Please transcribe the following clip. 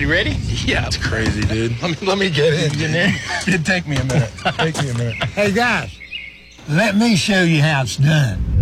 You ready? Yeah. It's crazy, dude. Let me get in there. It'd take me a minute. Hey, guys, let me show you how it's done.